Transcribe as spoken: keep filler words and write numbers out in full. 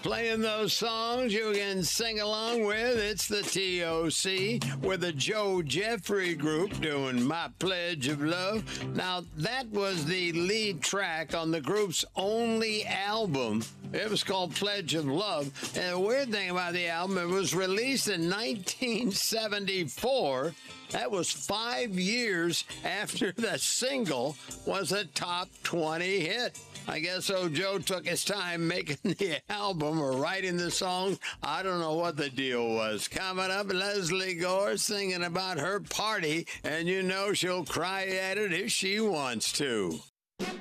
Playing those songs you can sing along with. It's the T O C with the Joe Jeffrey Group doing My Pledge of Love. Now, that was the lead track on the group's only album. It was called Pledge of Love. And the weird thing about the album, it was released in nineteen seventy-four. That was five years after the single was a top twenty hit. I guess old Joe took his time making the album or writing the song. I don't know what the deal was. Coming up, Leslie Gore singing about her party, and you know she'll cry at it if she wants to.